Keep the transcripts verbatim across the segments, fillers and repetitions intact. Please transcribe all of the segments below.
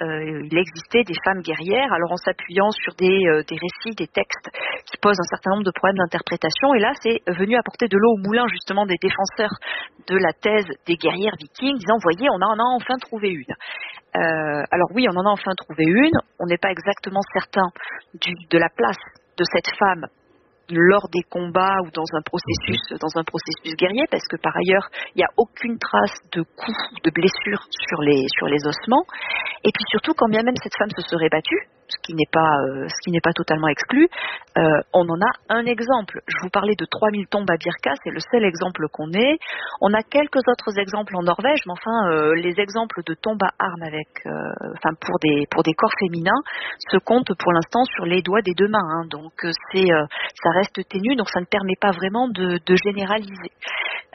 euh, il existait des femmes guerrières, alors en s'appuyant sur des, euh, des récits, des textes qui posent un certain nombre de problèmes d'interprétation. Et là, c'est venu apporter de l'eau au moulin justement des défenseurs de la thèse des guerrières vikings, disant, voyez, on en a enfin trouvé une. Euh, alors oui, on en a enfin trouvé une. On n'est pas exactement certain du, de la place de cette femme lors des combats ou dans un processus dans un processus guerrier, parce que par ailleurs il n'y a aucune trace de coups, de blessures sur les sur les ossements. Et puis surtout, quand bien même cette femme se serait battue, ce qui n'est pas euh, ce qui n'est pas totalement exclu, euh, on en a un exemple. Je vous parlais de trois mille tombes à Birka, c'est le seul exemple qu'on ait. On a quelques autres exemples en Norvège, mais enfin euh, les exemples de tombes à armes avec euh, enfin pour des pour des corps féminins se comptent pour l'instant sur les doigts des deux mains, hein. Donc euh, c'est euh, ça reste ténu, donc ça ne permet pas vraiment de, de généraliser. Euh,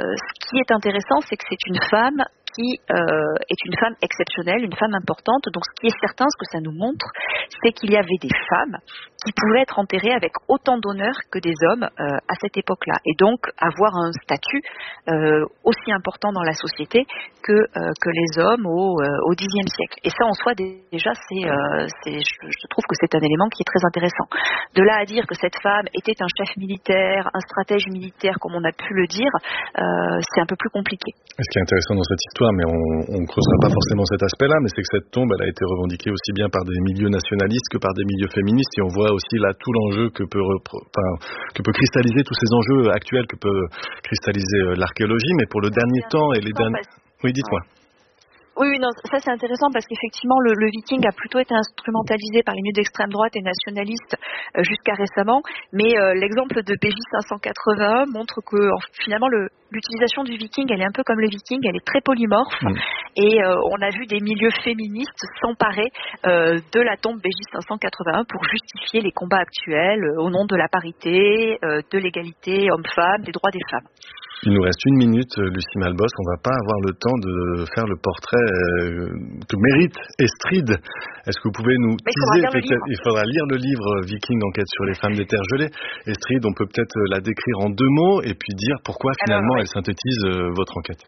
ce qui est intéressant, c'est que c'est une femme qui euh, est une femme exceptionnelle, une femme importante. Donc ce qui est certain, ce que ça nous montre, c'est qu'il y avait des femmes qui pouvaient être enterrées avec autant d'honneur que des hommes euh, à cette époque-là, et donc avoir un statut euh, aussi important dans la société que euh, que les hommes au euh, au dixième siècle. Et ça, en soi, déjà, c'est, euh, c'est je, je trouve que c'est un élément qui est très intéressant. De là à dire que cette femme était un chef militaire, un stratège militaire, comme on a pu le dire, euh, c'est un peu plus compliqué. Ce qui est intéressant dans cette histoire, mais on ne creusera pas forcément cet aspect-là, mais c'est que cette tombe, elle a été revendiquée aussi bien par des milieux nationalistes que par des milieux féministes, et on voit aussi là tout l'enjeu que peut, repre... enfin, que peut cristalliser tous ces enjeux actuels que peut cristalliser l'archéologie, mais pour le dernier temps et les derniers... Oui, dites-moi. Oui, oui, non, ça c'est intéressant parce qu'effectivement le, le viking a plutôt été instrumentalisé par les milieux d'extrême droite et nationalistes euh, jusqu'à récemment, mais euh, l'exemple de P J cinq cent quatre-vingt-un montre que euh, finalement le, l'utilisation du viking, elle est un peu comme le viking, elle est très polymorphe, mmh. et euh, on a vu des milieux féministes s'emparer euh, de la tombe P J cinq cent quatre-vingt-un pour justifier les combats actuels euh, au nom de la parité, euh, de l'égalité homme-femme, des droits des femmes. Il nous reste une minute, Lucie Malbosc. On ne va pas avoir le temps de faire le portrait euh, que mérite Estrid. Est-ce que vous pouvez nous teaser peut-être, il faudra lire le livre Viking, enquête sur les femmes des terres gelées. Estrid, on peut peut-être la décrire en deux mots et puis dire pourquoi finalement Alors, ouais. elle synthétise euh, votre enquête.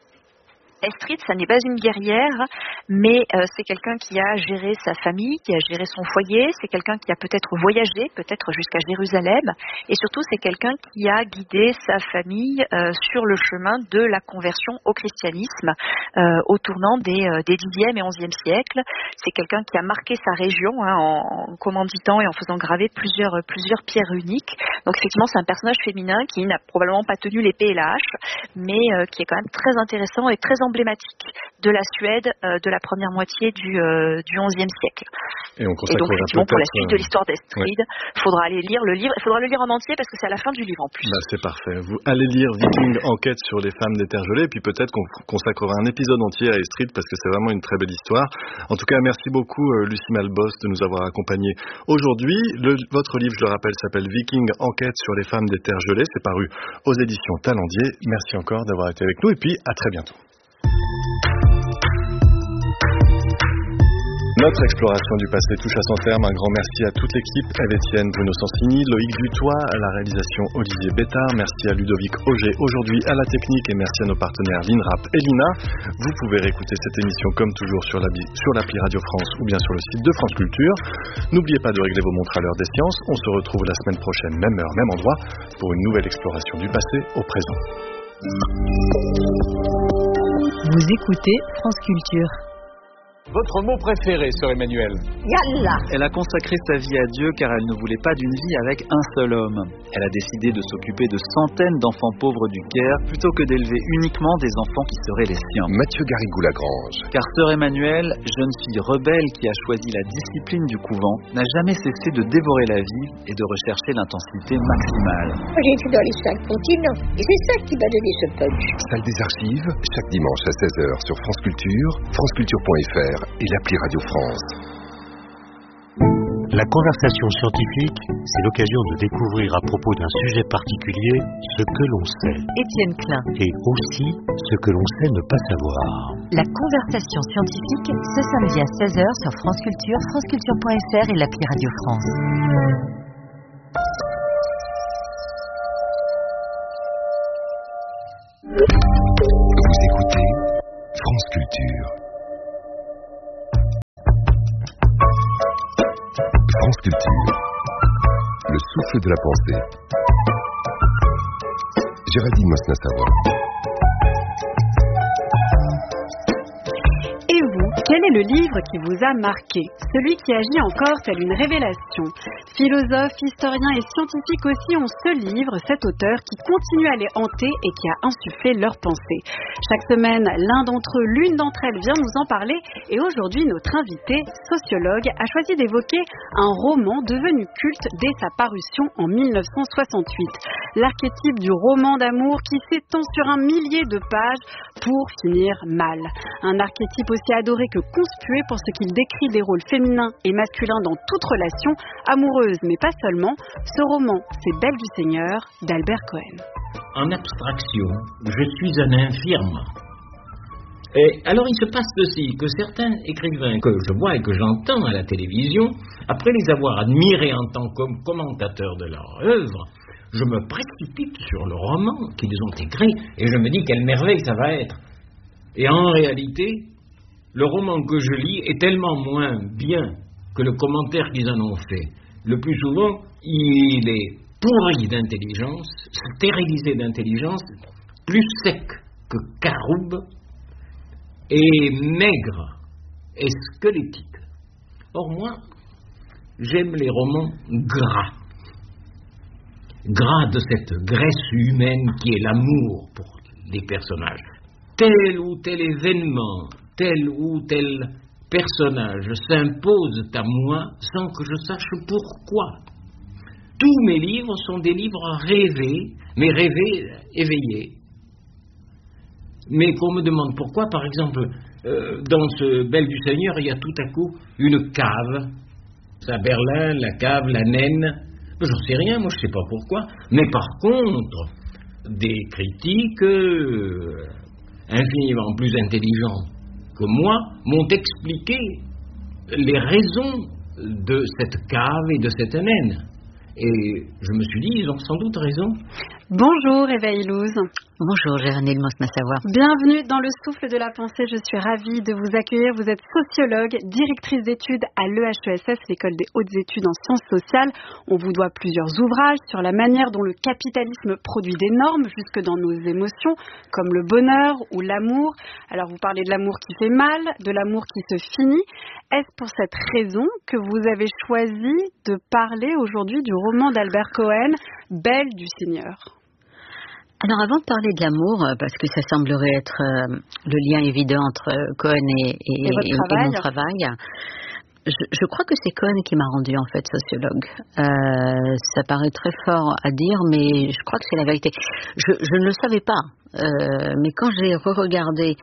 Estrid, ça n'est pas une guerrière, mais euh, c'est quelqu'un qui a géré sa famille, qui a géré son foyer, c'est quelqu'un qui a peut-être voyagé, peut-être jusqu'à Jérusalem, et surtout c'est quelqu'un qui a guidé sa famille euh, sur le chemin de la conversion au christianisme euh, au tournant des, euh, des dixième et onzième siècles. C'est quelqu'un qui a marqué sa région hein, en, en commanditant et en faisant graver plusieurs, plusieurs pierres uniques. Donc effectivement c'est un personnage féminin qui n'a probablement pas tenu l'épée et la hache, mais euh, qui est quand même très intéressant et très emblématique de la Suède euh, de la première moitié du, euh, du onzième siècle. Et, on et donc effectivement pour la suite de l'histoire d'Estrid, il ouais. faudra aller lire le livre, il faudra le lire en entier parce que c'est à la fin du livre en plus. Bah, c'est parfait, vous allez lire Viking, enquête sur les femmes des terres gelées, et puis peut-être qu'on consacrera un épisode entier à Estrid parce que c'est vraiment une très belle histoire. En tout cas, merci beaucoup euh, Lucie Malbosc de nous avoir accompagnés aujourd'hui. Le, votre livre, je le rappelle, s'appelle Viking, enquête sur les femmes des terres gelées. C'est paru aux éditions Talendier. Merci encore d'avoir été avec nous et puis à très bientôt. Notre exploration du passé touche à son terme. Un grand merci à toute l'équipe, Eve-Étienne, Bruno Sansini, Loïc Dutoit, à la réalisation Olivier Bétard. Merci à Ludovic Auger aujourd'hui à la technique et merci à nos partenaires l'INRAP et l'I N A. Vous pouvez réécouter cette émission comme toujours sur l'appli Radio France ou bien sur le site de France Culture. N'oubliez pas de régler vos montres à l'heure des sciences. On se retrouve la semaine prochaine, même heure, même endroit, pour une nouvelle exploration du passé au présent. Vous écoutez France Culture. Votre mot préféré, sœur Emmanuelle? Yallah. Elle a consacré sa vie à Dieu car elle ne voulait pas d'une vie avec un seul homme. Elle a décidé de s'occuper de centaines d'enfants pauvres du Caire plutôt que d'élever uniquement des enfants qui seraient les siens. Mathieu Garrigou-Lagrange. Car sœur Emmanuelle, jeune fille rebelle qui a choisi la discipline du couvent, n'a jamais cessé de dévorer la vie et de rechercher l'intensité maximale. J'ai été dans les cinq continents et c'est ça qui m'a donné ce punch. Salle des archives, chaque dimanche à seize heures sur France Culture, franceculture point f r et l'appli Radio France. La conversation scientifique, c'est l'occasion de découvrir à propos d'un sujet particulier ce que l'on sait. Étienne Klein. Et aussi ce que l'on sait ne pas savoir. La conversation scientifique, ce samedi à seize heures sur France Culture, franceculture point f r et l'appli Radio France. Vous écoutez France Culture. France Culture. Le souffle de la pensée. Géraldine Mosna-Savoie. Et vous, quel est le livre qui vous a marqué? Celui qui agit encore tel une révélation. Philosophes, historiens et scientifiques aussi ont ce livre, cet auteur qui continue à les hanter et qui a insufflé leurs pensées. Chaque semaine, l'un d'entre eux, l'une d'entre elles vient nous en parler et aujourd'hui, notre invité, sociologue, a choisi d'évoquer un roman devenu culte dès sa parution en mille neuf cent soixante-huit. L'archétype du roman d'amour qui s'étend sur un millier de pages pour finir mal. Un archétype aussi adoré que conspué pour ce qu'il décrit des rôles féminins et masculins dans toute relation, amoureuse mais pas seulement. Ce roman, c'est Belle du Seigneur d'Albert Cohen. En abstraction, je suis un infirme. Et alors il se passe ceci, que certains écrivains que je vois et que j'entends à la télévision, après les avoir admirés en tant que commentateurs de leur œuvre, je me précipite sur le roman qu'ils ont écrit et je me dis quelle merveille ça va être. Et en réalité, le roman que je lis est tellement moins bien que le commentaire qu'ils en ont fait. Le plus souvent, il est pourri d'intelligence, stérilisé d'intelligence, plus sec que caroube, et maigre et squelettique. Or moi, j'aime les romans gras. Gras de cette graisse humaine qui est l'amour pour les personnages. Tel ou tel événement, tel ou tel personnage s'impose à moi sans que je sache pourquoi. Tous mes livres sont des livres rêvés, mais rêvés éveillés. Mais qu'on me demande pourquoi, par exemple, euh, dans ce Belle du Seigneur, il y a tout à coup une cave. À Berlin, la cave, la naine. J'en sais rien, moi je sais pas pourquoi. Mais par contre, des critiques euh, infiniment plus intelligents que moi m'ont expliqué les raisons de cette cave et de cette naine. Et je me suis dit, ils ont sans doute raison. Bonjour Eva Illouz. Bonjour Géraldine Mosna-Savoie. Bienvenue dans le souffle de la pensée. Je suis ravie de vous accueillir. Vous êtes sociologue, directrice d'études à l'E H E S S, l'école des hautes études en sciences sociales. On vous doit plusieurs ouvrages sur la manière dont le capitalisme produit des normes jusque dans nos émotions, comme le bonheur ou l'amour. Alors vous parlez de l'amour qui fait mal, de l'amour qui se finit. Est-ce pour cette raison que vous avez choisi de parler aujourd'hui du roman d'Albert Cohen, Belle du Seigneur? Alors avant de parler de l'amour, parce que ça semblerait être euh, le lien évident entre Cohen et, et, et, et, et mon travail, je, je crois que c'est Cohen qui m'a rendu en fait sociologue. Euh, ça paraît très fort à dire, mais je crois que c'est la vérité. Je, je ne le savais pas, euh, mais quand j'ai re-regardé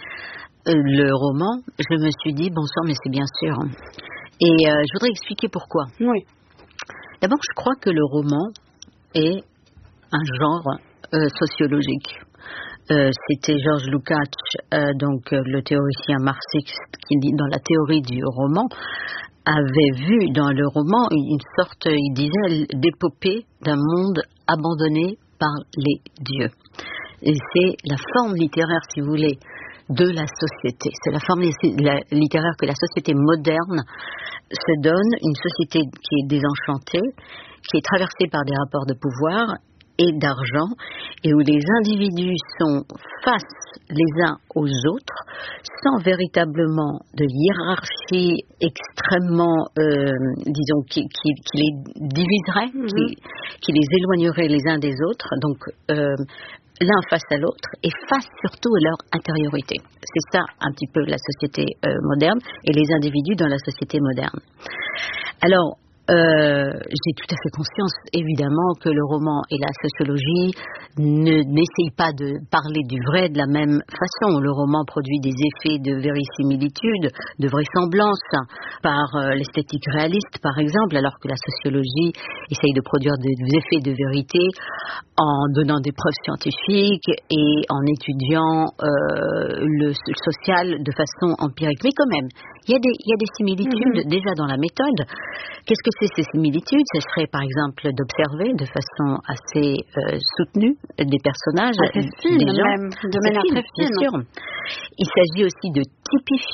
le roman, je me suis dit, bon sang, mais c'est bien sûr. Et euh, je voudrais expliquer pourquoi. Oui. D'abord, je crois que le roman est un genre euh, sociologique. Euh, c'était Georges Lukács, euh, donc euh, le théoricien marxiste, qui dit dans la théorie du roman, avait vu dans le roman une sorte, il disait, d'épopée d'un monde abandonné par les dieux. Et c'est la forme littéraire, si vous voulez, de la société. C'est la forme littéraire que la société moderne se donne, une société qui est désenchantée, qui est traversée par des rapports de pouvoir et d'argent, et où les individus sont face les uns aux autres, sans véritablement de hiérarchie extrêmement, euh, disons, qui, qui, qui les diviserait, mmh. qui, qui les éloignerait les uns des autres, donc euh, l'un face à l'autre, et face surtout à leur intériorité. C'est ça un petit peu la société euh, moderne, et les individus dans la société moderne. Alors, Euh, j'ai tout à fait conscience, évidemment, que le roman et la sociologie ne, n'essayent pas de parler du vrai de la même façon. Le roman produit des effets de vérisimilitude, de vraisemblance, par euh, l'esthétique réaliste, par exemple, alors que la sociologie essaye de produire des effets de vérité en donnant des preuves scientifiques et en étudiant euh, le social de façon empirique. Mais quand même, il y a des, il y a des similitudes mmh. déjà dans la méthode. Qu'est-ce que c'est ces similitudes? Ce serait par exemple d'observer de façon assez euh, soutenue des personnages, assez fine des gens, même, de manière très fine. Bien sûr. Il s'agit aussi de typifier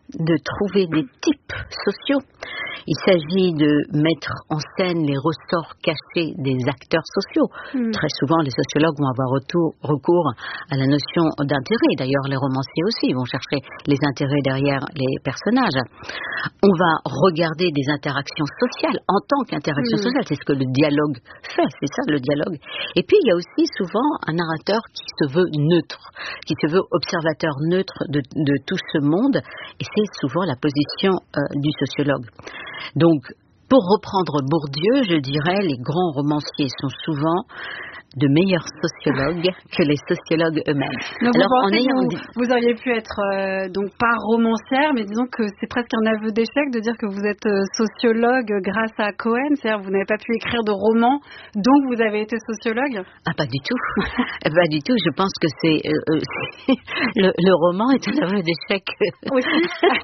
de trouver des types sociaux. Il s'agit de mettre en scène les ressorts cachés des acteurs sociaux. Mmh. Très souvent, les sociologues vont avoir retour, recours à la notion d'intérêt. D'ailleurs, les romanciers aussi vont chercher les intérêts derrière les personnages. On va regarder des interactions sociales en tant qu'interaction mmh. sociale. C'est ce que le dialogue fait, c'est ça le dialogue. Et puis, il y a aussi souvent un narrateur qui se veut neutre, qui se veut observateur neutre de, de tout ce monde. Et c'est souvent la position euh, du sociologue. Donc, pour reprendre Bourdieu, je dirais, les grands romanciers sont souvent de meilleurs sociologues que les sociologues eux-mêmes. Donc Alors, vous pensez en ayant... que vous, vous auriez pu être euh, donc pas romancière, mais disons que c'est presque un aveu d'échec de dire que vous êtes euh, sociologue grâce à Cohen, c'est-à-dire que vous n'avez pas pu écrire de romans, donc vous avez été sociologue? Ah, pas du tout. Pas du tout, je pense que c'est... Euh, euh, le, le roman est un aveu d'échec. Aussi.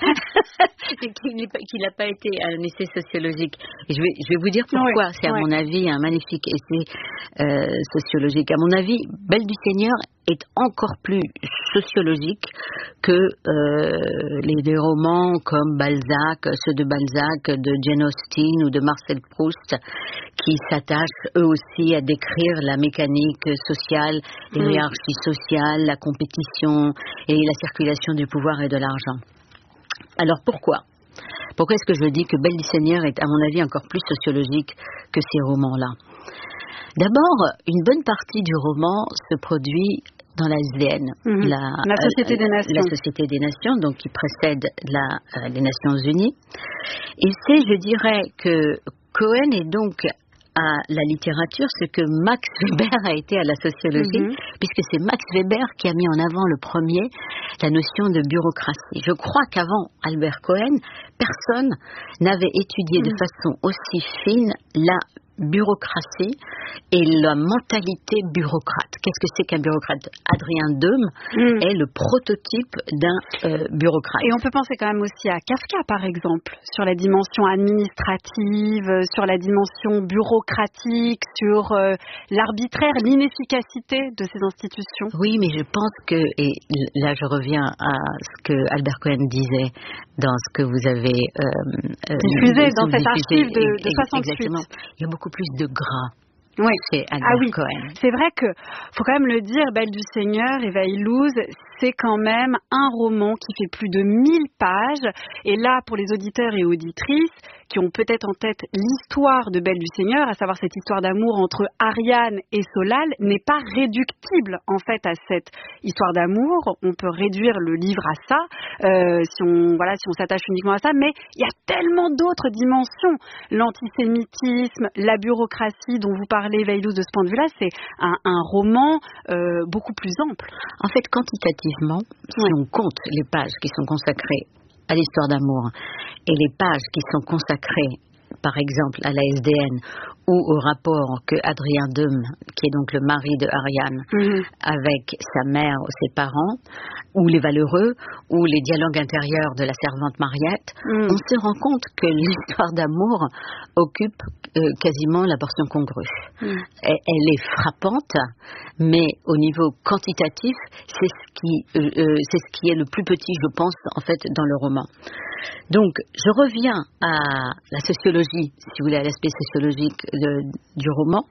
Qu'il n'a pas été un essai sociologique. Et je, vais, je vais vous dire pourquoi. Oui, c'est à oui. mon avis un magnifique essai euh, sociologique. À mon avis, Belle du Seigneur est encore plus sociologique que euh, les deux romans comme Balzac, ceux de Balzac, de Jane Austen ou de Marcel Proust, qui s'attachent eux aussi à décrire la mécanique sociale, les mmh. hiérarchies sociales, la compétition et la circulation du pouvoir et de l'argent. Alors pourquoi ? Pourquoi est-ce que je dis que Belle du Seigneur est, à mon avis, encore plus sociologique que ces romans-là ? D'abord, une bonne partie du roman se produit dans la S D N, mmh. la, la Société euh, des Nations, la Société des Nations, donc qui précède la, euh, les Nations Unies. Et c'est, je dirais, que Cohen est donc à la littérature ce que Max Weber a été à la sociologie, mmh. puisque c'est Max Weber qui a mis en avant le premier la notion de bureaucratie. Je crois qu'avant Albert Cohen, personne n'avait étudié mmh. de façon aussi fine la bureaucratie et la mentalité bureaucrate. Qu'est-ce que c'est qu'un bureaucrate ? Adrien Döme mmh. est le prototype d'un euh, bureaucrate. Et on peut penser quand même aussi à Kafka, par exemple, sur la dimension administrative, sur la dimension bureaucratique, sur euh, l'arbitraire, l'inefficacité de ces institutions. Oui, mais je pense que, et là je reviens à ce que Albert Cohen disait dans ce que vous avez euh, euh, diffusé dans cette archive de, de soixante-huit. Exactement. Il y a beaucoup plus de gras. Oui. C'est Albert ah oui. Cohen. C'est vrai que, faut quand même le dire, Belle du Seigneur et Veillouz, c'est quand même un roman qui fait plus de mille pages. Et là, pour les auditeurs et auditrices qui ont peut-être en tête l'histoire de Belle du Seigneur, à savoir cette histoire d'amour entre Ariane et Solal, n'est pas réductible en fait à cette histoire d'amour. On peut réduire le livre à ça, euh, si on voilà, si on s'attache uniquement à ça. Mais il y a tellement d'autres dimensions. L'antisémitisme, la bureaucratie dont vous parlez, Veillouz, de ce point de vue-là, c'est un, un roman euh, beaucoup plus ample. En fait, quantitativement, si oui. on compte les pages qui sont consacrées à l'histoire d'amour et les pages qui sont consacrées, par exemple, à la S D N ou au rapport que Adrien Döme, qui est donc le mari de Ariane, mmh. avec sa mère ou ses parents, ou les Valeureux, ou les dialogues intérieurs de la servante Mariette, mmh. on se rend compte que l'histoire d'amour occupe euh, quasiment la portion congrue. Mmh. Elle, elle est frappante, mais au niveau quantitatif, c'est ce qui, euh, euh, c'est ce qui est le plus petit, je pense, en fait, dans le roman. Donc, je reviens à la sociologie, si vous voulez, à l'aspect sociologique de, du roman.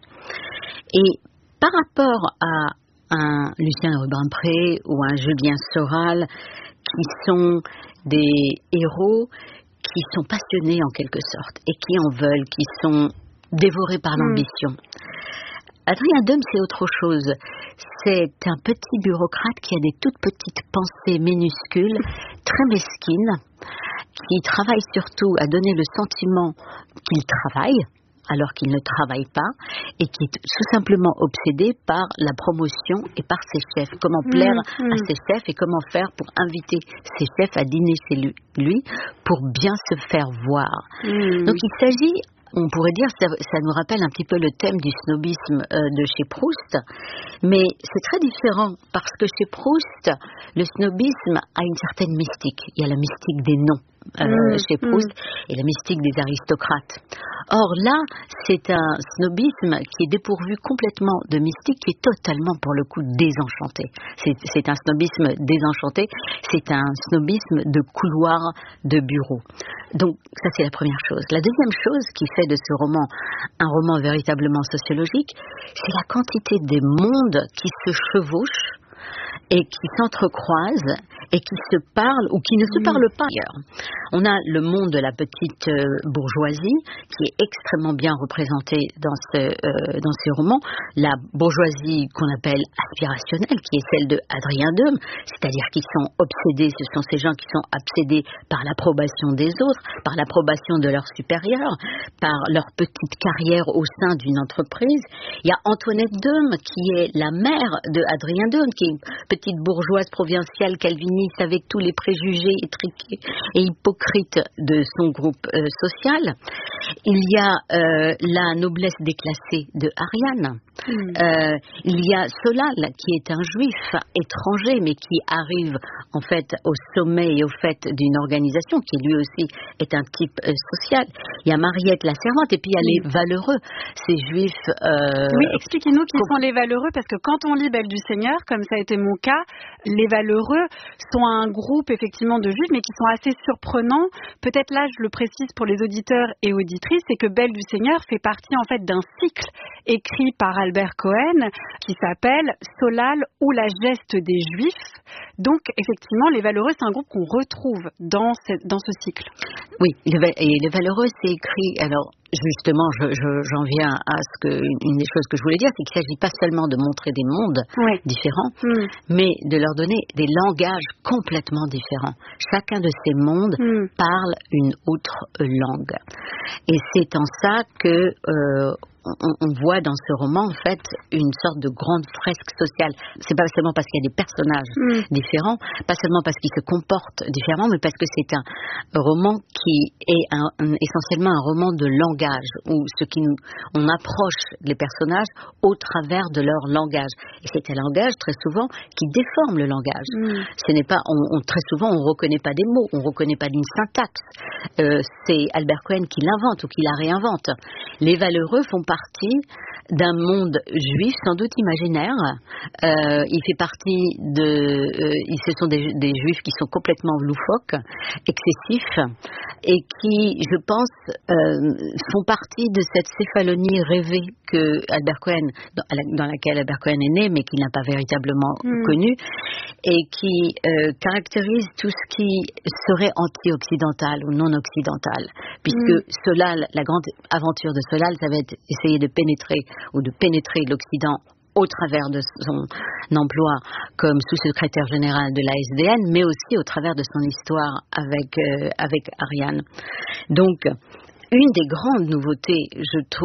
Et par rapport à un Lucien Rubempré ou un Julien Soral, qui sont des héros qui sont passionnés en quelque sorte et qui en veulent, qui sont dévorés par l'ambition. Mmh. Adrien Döme, c'est autre chose. C'est un petit bureaucrate qui a des toutes petites pensées minuscules, très mesquines, qui travaille surtout à donner le sentiment qu'il travaille, alors qu'il ne travaille pas, et qui est tout simplement obsédé par la promotion et par ses chefs. Comment plaire mmh, mmh. à ses chefs et comment faire pour inviter ses chefs à dîner chez lui pour bien se faire voir. Mmh. Donc il s'agit, on pourrait dire, ça, ça nous rappelle un petit peu le thème du snobisme euh, de chez Proust, mais c'est très différent parce que chez Proust, le snobisme a une certaine mystique. Il y a la mystique des noms. euh, mmh, chez Proust, mmh. et la mystique des aristocrates. Or là, c'est un snobisme qui est dépourvu complètement de mystique, qui est totalement, pour le coup, désenchanté. C'est, c'est un snobisme désenchanté, c'est un snobisme de couloir de bureau. Donc, ça, c'est la première chose. La deuxième chose qui fait de ce roman un roman véritablement sociologique, c'est la quantité des mondes qui se chevauchent et qui s'entrecroisent et qui se parlent ou qui ne se parlent pas ailleurs. On a le monde de la petite euh, bourgeoisie qui est extrêmement bien représenté dans ce, euh, dans ce roman. La bourgeoisie qu'on appelle aspirationnelle, qui est celle de Adrien Deume, c'est-à-dire qui sont obsédés, ce sont ces gens qui sont obsédés par l'approbation des autres, par l'approbation de leurs supérieurs, par leur petite carrière au sein d'une entreprise. Il y a Antoinette Deume qui est la mère de Adrien Deume, qui est une petite bourgeoise provinciale calviniste avec tous les préjugés étriqués et hypocrites de son groupe euh, social. Il y a euh, la noblesse déclassée de Ariane. Mmh. Euh, il y a Solal qui est un juif étranger mais qui arrive en fait au sommet et au fait d'une organisation qui lui aussi est un type euh, social. Il y a Mariette la servante et puis il y a mmh. les valeureux, ces juifs. Euh, oui, expliquez-nous qui sont les valeureux, parce que quand on lit Belle du Seigneur, comme ça a été mon cas, les valeureux sont un groupe effectivement de juifs mais qui sont assez surprenants. Peut-être là, je le précise pour les auditeurs et auditrices, c'est que Belle du Seigneur fait partie en fait d'un cycle écrit par Albert Cohen qui s'appelle Solal ou la geste des Juifs. Donc effectivement, les valeureux, c'est un groupe qu'on retrouve dans ce, dans ce cycle. Oui, et les valeureux, c'est écrit. Alors justement, je, je, j'en viens à ce que une des choses que je voulais dire, c'est qu'il ne s'agit pas seulement de montrer des mondes oui. différents, mmh. mais de leur donner des langages complètement différents. Chacun de ces mondes mmh. parle une autre langue. Et c'est en ça que euh, On, on voit dans ce roman en fait une sorte de grande fresque sociale. C'est pas seulement parce qu'il y a des personnages mmh. différents, pas seulement parce qu'ils se comportent différemment, mais parce que c'est un roman qui est un, un, essentiellement un roman de langage, où ce qui nous, on approche les personnages au travers de leur langage. Et c'est un langage très souvent qui déforme le langage. Mmh. Ce n'est pas, on, on, très souvent on reconnaît pas des mots, on reconnaît pas d'une syntaxe. Euh, c'est Albert Cohen qui l'invente ou qui la réinvente. Les valeureux font partie d'un monde juif sans doute imaginaire. Euh, il fait partie de... Euh, ce sont des, des juifs qui sont complètement loufoques, excessifs, et qui, je pense, euh, font partie de cette céphalonie rêvée que Albert Cohen, dans, dans laquelle Albert Cohen est né, mais qu'il n'a pas véritablement mmh. connue, et qui euh, caractérise tout ce qui serait anti-occidental ou non-occidental, puisque mmh. Solal, la grande aventure de Solal, ça va être essayer de pénétrer ou de pénétrer l'Occident au travers de son emploi comme sous-secrétaire général de l'A S D N, mais aussi au travers de son histoire avec, euh, avec Ariane. Donc, une des grandes nouveautés, je trouve,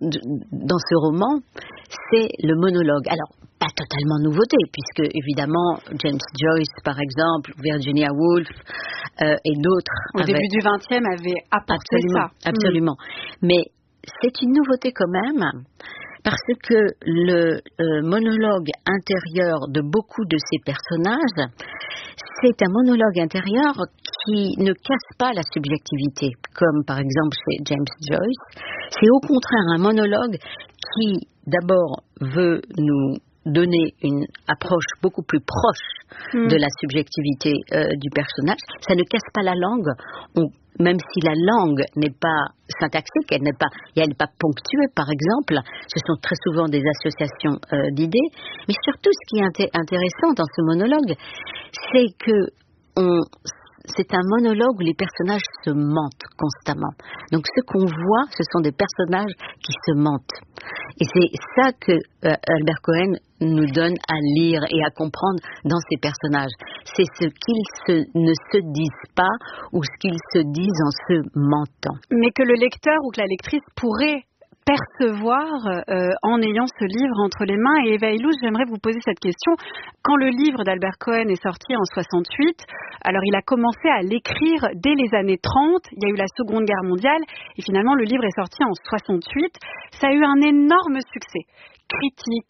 dans ce roman, c'est le monologue. Alors, pas totalement nouveauté, puisque évidemment James Joyce, par exemple, Virginia Woolf euh, et d'autres... Au avaient... début du vingtième, avaient apporté absolument, ça. Absolument. Mmh. Mais c'est une nouveauté quand même, parce que le euh, monologue intérieur de beaucoup de ces personnages, c'est un monologue intérieur qui ne casse pas la subjectivité, comme par exemple chez James Joyce. C'est au contraire un monologue qui, d'abord, veut nous donner une approche beaucoup plus proche mmh. de la subjectivité euh, du personnage. Ça ne casse pas la langue. On, même si la langue n'est pas syntaxique, elle n'est pas, elle n'est pas ponctuée, par exemple, ce sont très souvent des associations euh, d'idées. Mais surtout, ce qui est inté- intéressant dans ce monologue, c'est que on c'est un monologue où les personnages se mentent constamment. Donc ce qu'on voit, ce sont des personnages qui se mentent. Et c'est ça que euh, Albert Cohen nous donne à lire et à comprendre dans ces personnages. C'est ce qu'ils se, ne se disent pas ou ce qu'ils se disent en se mentant. Mais que le lecteur ou que la lectrice pourrait percevoir euh, en ayant ce livre entre les mains. Et Eva Illouz, j'aimerais vous poser cette question. Quand le livre d'Albert Cohen est sorti en soixante-huit, alors il a commencé à l'écrire dès les années trente, il y a eu la Seconde Guerre mondiale, et finalement le livre est sorti en soixante-huit. Ça a eu un énorme succès critique,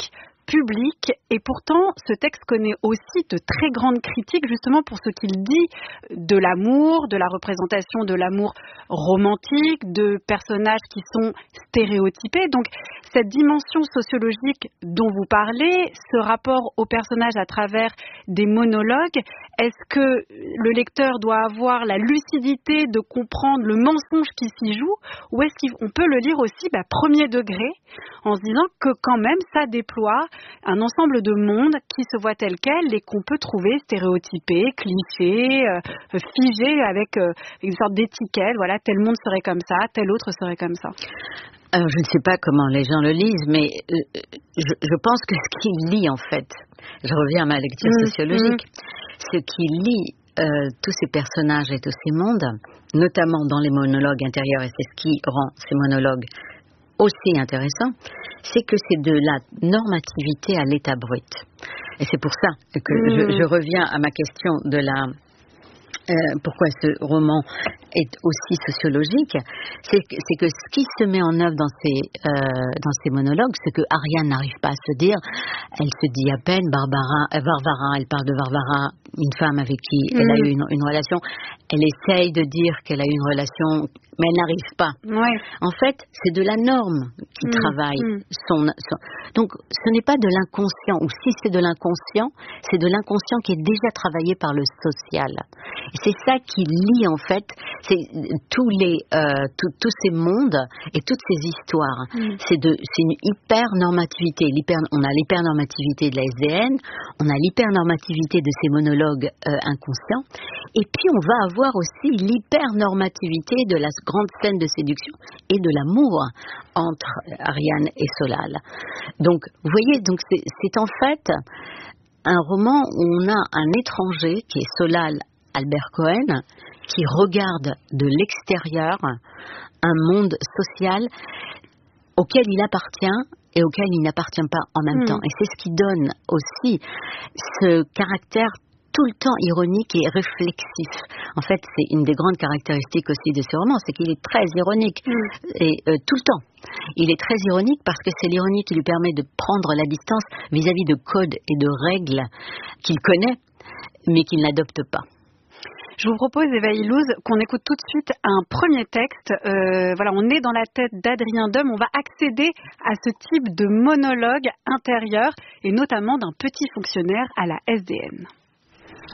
public. Et pourtant, ce texte connaît aussi de très grandes critiques, justement pour ce qu'il dit de l'amour, de la représentation de l'amour romantique, de personnages qui sont stéréotypés. Donc, cette dimension sociologique dont vous parlez, ce rapport aux personnages à travers des monologues, est-ce que le lecteur doit avoir la lucidité de comprendre le mensonge qui s'y joue, ou est-ce qu'on peut le lire aussi bah, premier degré, en se disant que quand même ça déploie un ensemble de mondes qui se voient tels quels et qu'on peut trouver stéréotypés, clichés, euh, figés avec euh, une sorte d'étiquette, voilà, tel monde serait comme ça, tel autre serait comme ça. Alors, je ne sais pas comment les gens le lisent, mais euh, je, je pense que ce qu'il lit, en fait, je reviens à ma lecture mmh, sociologique, mmh. ce qu'il lit, euh, tous ces personnages et tous ces mondes, notamment dans les monologues intérieurs, et c'est ce qui rend ces monologues aussi intéressants, c'est que c'est de la normativité à l'état brut. Et c'est pour ça que mmh. je, je reviens à ma question de la... Euh, pourquoi ce roman est aussi sociologique, c'est que, c'est que ce qui se met en œuvre dans ces, euh, dans ces monologues, c'est que Ariane n'arrive pas à se dire, elle se dit à peine, Barbara, euh, Varvara, elle parle de Varvara, une femme avec qui mmh. elle a eu une, une relation, elle essaye de dire qu'elle a eu une relation, mais elle n'arrive pas. Ouais. En fait, c'est de la norme qui mmh. travaille. Mmh. Son, son... Donc, ce n'est pas de l'inconscient, ou si c'est de l'inconscient, c'est de l'inconscient qui est déjà travaillé par le social. Et c'est ça qui lie, en fait, c'est tous les, euh, tous ces mondes et toutes ces histoires. Mmh. C'est, de, c'est une hyper-normativité. L'hyper, on a l'hyper-normativité de la S D N, on a l'hyper-normativité de ces monologues euh, inconscients, et puis on va avoir aussi l'hyper-normativité de la grande scène de séduction et de l'amour entre Ariane et Solal. Donc, vous voyez, donc c'est, c'est en fait un roman où on a un étranger qui est Solal Albert Cohen, qui regarde de l'extérieur un monde social auquel il appartient et auquel il n'appartient pas en même mmh. temps. Et c'est ce qui donne aussi ce caractère tout le temps ironique et réflexif. En fait, c'est une des grandes caractéristiques aussi de ce roman, c'est qu'il est très ironique, mmh. et euh, tout le temps. Il est très ironique parce que c'est l'ironie qui lui permet de prendre la distance vis-à-vis de codes et de règles qu'il connaît, mais qu'il n'adopte pas. Je vous propose, Eva Illouz, qu'on écoute tout de suite un premier texte. Euh, voilà, on est dans la tête d'Adrien Dom. On va accéder à ce type de monologue intérieur et notamment d'un petit fonctionnaire à la S D N.